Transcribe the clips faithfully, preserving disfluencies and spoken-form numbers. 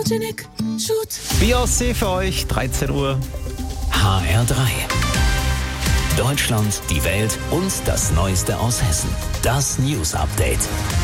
Photogenic Shoot. Beyoncé für euch, dreizehn Uhr. H R drei. Deutschland, die Welt und das Neueste aus Hessen. Das News Update.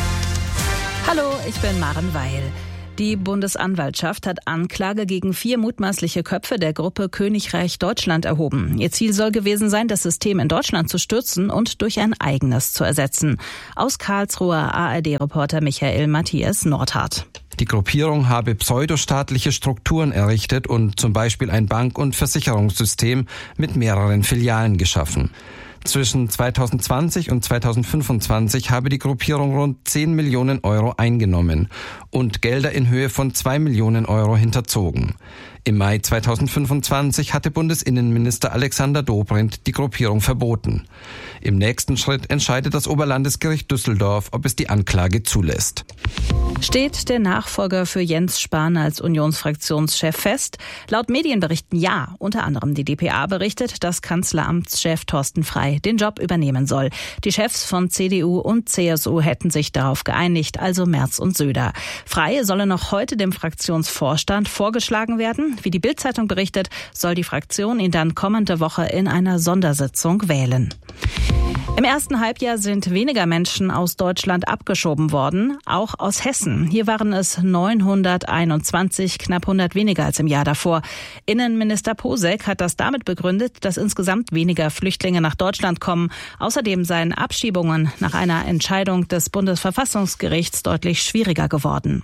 Hallo, ich bin Maren Weil. Die Bundesanwaltschaft hat Anklage gegen vier mutmaßliche Köpfe der Gruppe Königreich Deutschland erhoben. Ihr Ziel soll gewesen sein, das System in Deutschland zu stürzen und durch ein eigenes zu ersetzen. Aus Karlsruhe A R D-Reporter Michael Matthias Nordhardt. Die Gruppierung habe pseudostaatliche Strukturen errichtet und zum Beispiel ein Bank- und Versicherungssystem mit mehreren Filialen geschaffen. Zwischen zweitausendzwanzig und zweitausendfünfundzwanzig habe die Gruppierung rund zehn Millionen Euro eingenommen und Gelder in Höhe von zwei Millionen Euro hinterzogen. Im Mai zweitausendfünfundzwanzig hatte Bundesinnenminister Alexander Dobrindt die Gruppierung verboten. Im nächsten Schritt entscheidet das Oberlandesgericht Düsseldorf, ob es die Anklage zulässt. Steht der Nachfolger für Jens Spahn als Unionsfraktionschef fest? Laut Medienberichten ja. Unter anderem die D P A berichtet, dass Kanzleramtschef Thorsten Frey den Job übernehmen soll. Die Chefs von C D U und C S U hätten sich darauf geeinigt, also Merz und Söder. Frey solle noch heute dem Fraktionsvorstand vorgeschlagen werden. Wie die Bild-Zeitung berichtet, soll die Fraktion ihn dann kommende Woche in einer Sondersitzung wählen. Im ersten Halbjahr sind weniger Menschen aus Deutschland abgeschoben worden, auch aus Hessen. Hier waren es neunhunderteinundzwanzig, knapp hundert weniger als im Jahr davor. Innenminister Posek hat das damit begründet, dass insgesamt weniger Flüchtlinge nach Deutschland kommen. Außerdem seien Abschiebungen nach einer Entscheidung des Bundesverfassungsgerichts deutlich schwieriger geworden.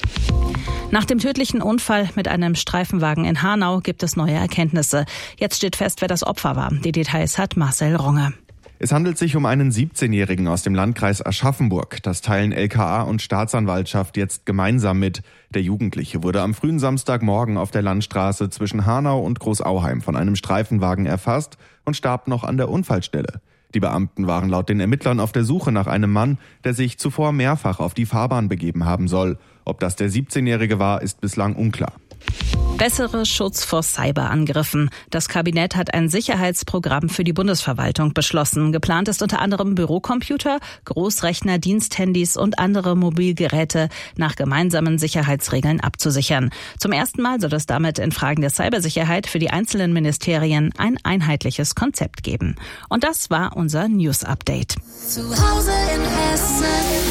Nach dem tödlichen Unfall mit einem Streifenwagen in Hanau gibt es neue Erkenntnisse. Jetzt steht fest, wer das Opfer war. Die Details hat Marcel Ronge. Es handelt sich um einen siebzehnjährigen aus dem Landkreis Aschaffenburg. Das teilen L K A und Staatsanwaltschaft jetzt gemeinsam mit. Der Jugendliche wurde am frühen Samstagmorgen auf der Landstraße zwischen Hanau und Großauheim von einem Streifenwagen erfasst und starb noch an der Unfallstelle. Die Beamten waren laut den Ermittlern auf der Suche nach einem Mann, der sich zuvor mehrfach auf die Fahrbahn begeben haben soll. Ob das der siebzehnjährige war, ist bislang unklar. Bessere Schutz vor Cyberangriffen. Das Kabinett hat ein Sicherheitsprogramm für die Bundesverwaltung beschlossen. Geplant ist unter anderem Bürocomputer, Großrechner, Diensthandys und andere Mobilgeräte nach gemeinsamen Sicherheitsregeln abzusichern. Zum ersten Mal soll es damit in Fragen der Cybersicherheit für die einzelnen Ministerien ein einheitliches Konzept geben. Und das war unser News Update. Zu Hause in Hessen.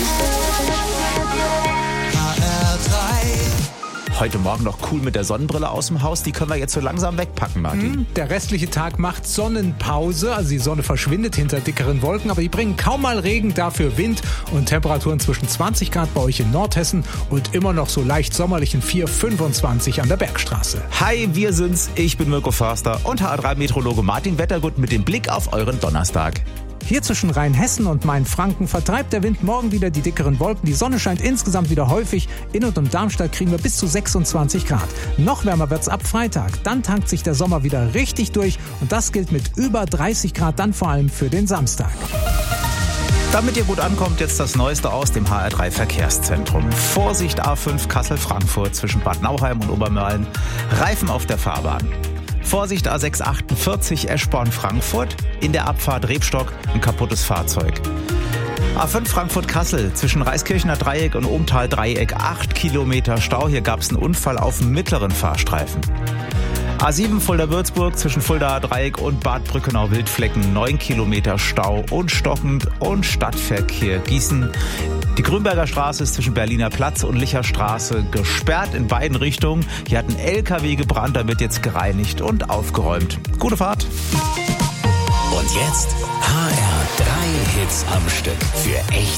H R drei. Heute Morgen noch cool mit der Sonnenbrille aus dem Haus. Die können wir jetzt so langsam wegpacken, Martin. Der restliche Tag macht Sonnenpause. Also die Sonne verschwindet hinter dickeren Wolken, aber die bringen kaum mal Regen, dafür Wind und Temperaturen zwischen zwanzig Grad bei euch in Nordhessen und immer noch so leicht sommerlichen vier Komma fünfundzwanzig an der Bergstraße. Hi, wir sind's. Ich bin Mirko Förster und H R drei Meteorologe Martin Wettergut mit dem Blick auf euren Donnerstag. Hier zwischen Rheinhessen und Mainfranken vertreibt der Wind morgen wieder die dickeren Wolken. Die Sonne scheint insgesamt wieder häufig. In und um Darmstadt kriegen wir bis zu sechsundzwanzig Grad. Noch wärmer wird's ab Freitag. Dann tankt sich der Sommer wieder richtig durch. Und das gilt mit über dreißig Grad dann vor allem für den Samstag. Damit ihr gut ankommt, jetzt das Neueste aus dem H R drei Verkehrszentrum. Vorsicht A fünf Kassel-Frankfurt zwischen Bad Nauheim und Obermörlen. Reifen auf der Fahrbahn. Vorsicht A sechs achtundvierzig Eschborn-Frankfurt, in der Abfahrt Rebstock ein kaputtes Fahrzeug. A fünf Frankfurt-Kassel zwischen Reiskirchener Dreieck und Ohmtal-Dreieck, acht Kilometer Stau. Hier gab es einen Unfall auf dem mittleren Fahrstreifen. A sieben Fulda-Würzburg zwischen Fuldaer Dreieck und Bad Brückenau-Wildflecken, neun Kilometer Stau und stockend und Stadtverkehr Gießen. Die Grünberger Straße ist zwischen Berliner Platz und Licher Straße gesperrt in beiden Richtungen. Hier hat ein L K W gebrannt, da wird jetzt gereinigt und aufgeräumt. Gute Fahrt! Und jetzt H R drei Hits am Stück für echt